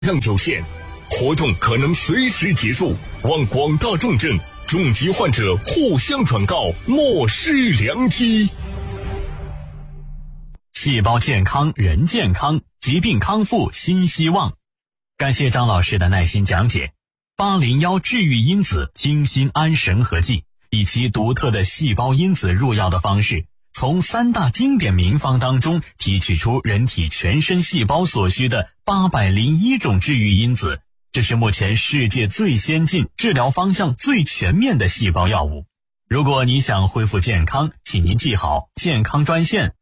量有限，活动可能随时结束，望广大重症、重疾患者互相转告，莫失良机。 细胞健康，人健康，疾病康复新希望。感谢张老师的耐心讲解。801治愈因子精心安神合剂，以其独特的细胞因子入药的方式，从3大经典名方当中提取出人体全身细胞所需的801种治愈因子，这是目前世界最先进、治疗方向最全面的细胞药物。如果你想恢复健康，请您记好健康专线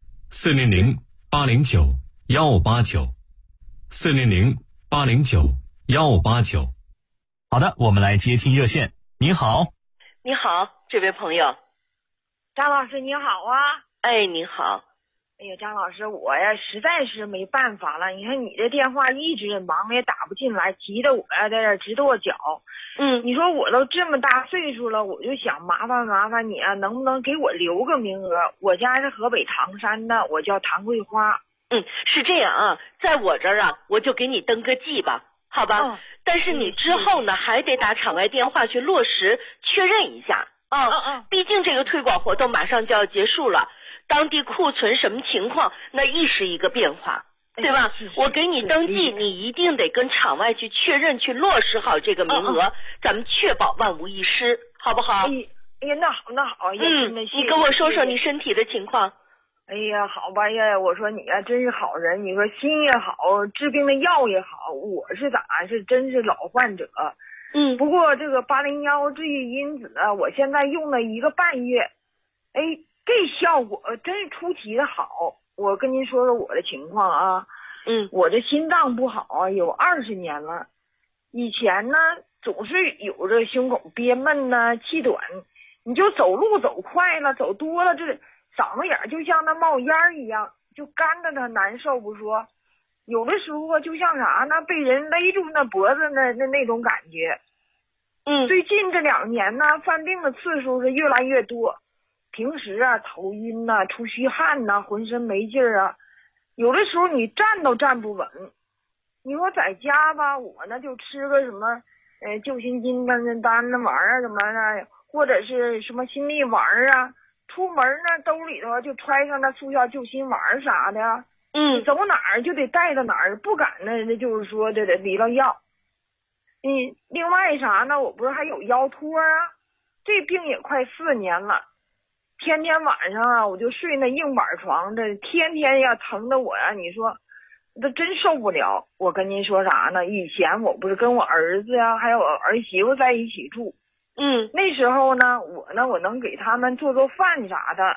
400-809-1589，400-809-1589。好的，我们来接听热线。您好。 你好，这位朋友。 张老师你好啊。 哎，你好。 哎呀，张老师，我呀实在是没办法了，你看你的电话一直忙也打不进来，急得我呀在这直跺脚。你说我都这么大岁数了，我就想麻烦你啊，能不能给我留个名额？我家是河北唐山的，我叫唐桂花。 是这样啊，在我这儿啊，我就给你登个记吧，好吧？但是你之后呢，还得打场外电话去落实确认一下啊。毕竟这个推广活动马上就要结束了，当地库存什么情况，那一时一个变化，对吧？我给你登记，你一定得跟场外去确认，去落实好这个名额，咱们确保万无一失，好不好？ 哎呀，那好， 你跟我说说你身体的情况。 哎呀，好吧呀，我说你呀，真是好人，你说心也好，治病的药也好，我是真是老患者。不过这个801治愈因子啊，我现在用了1个半月，哎，这效果真是出奇的好。我跟您说说我的情况啊。我这心脏不好啊，有20年了。以前呢，总是有着胸口憋闷呐、气短，你就走路走快了，走多了，这嗓子眼就像那冒烟一样，就干的他难受不说，有的时候就像啥呢，被人勒住那脖子那种感觉。最近这2年呢，犯病的次数是越来越多，平时啊头晕呐、出虚汗呐、浑身没劲儿啊，有的时候你站都站不稳。你说在家吧，我呢就吃个什么救心金丹那玩意儿什么的，或者是什么心力丸啊，出门呢兜里头就揣上那速效救心丸啥的。走哪儿就得带到哪儿，不敢呢就是说这离了药。另外啥呢，我不是还有腰托啊，这病也快4年了，天天晚上啊我就睡那硬板床，这天天呀疼的我呀，你说这真受不了。我跟您说啥呢，以前我不是跟我儿子呀还有我儿媳妇在一起住。那时候呢我能给他们做饭啥的。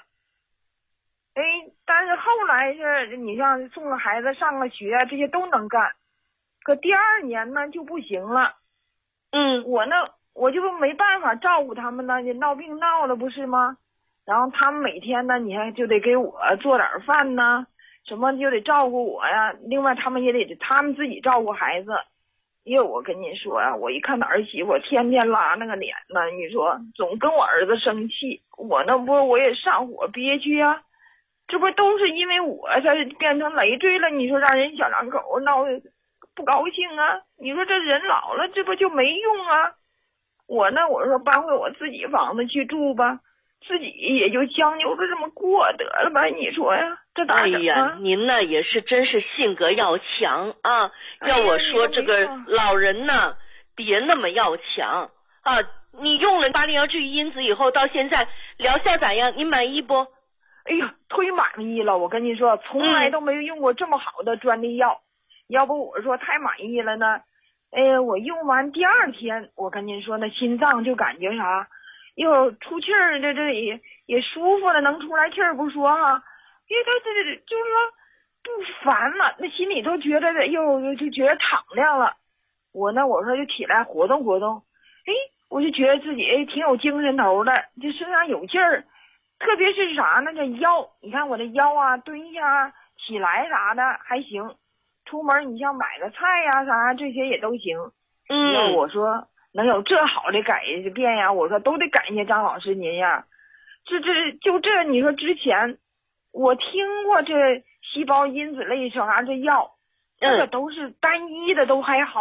但是后来是你像送个孩子上个学这些都能干，可第2年呢就不行了。我就没办法照顾他们呢，闹病闹了不是吗？然后他们每天呢，你看就得给我做点饭呢，什么就得照顾我呀。另外他们也得他们自己照顾孩子。我跟你说呀，我一看那儿媳妇天天拉那个脸呢，你说总跟我儿子生气，我也上火憋屈啊。这不都是因为我才变成累赘了？你说让人小两口闹不高兴啊？你说这人老了，这不就没用啊？我说搬回我自己房子去住吧，自己也就将就着这么过得了吧？你说呀，这咋整啊？ 哎呀，您呢也是真是性格要强啊！要我说这个老人呢，别那么要强啊！你用了801治愈因子以后，到现在疗效咋样？你满意不？ 哎呀，忒满意了！我跟你说，从来都没有用过这么好的专利药。要不我说太满意了呢。我用完第2天，我跟您说那心脏就感觉啥，又出气儿，这也舒服了，能出来气儿不说哈，因为这就是说不烦了，那心里头觉得就觉得敞亮了。我说就起来活动活动，我就觉得自己挺有精神头的，就身上有劲儿。特别是啥呢？这腰，你看我这腰啊，蹲下起来啥的还行。出门你像买个菜呀啥这些也都行。我说能有这好的改变呀，我说都得感谢张老师您呀。你说之前我听过这细胞因子类啥这药， 那个都是单一的，都还好。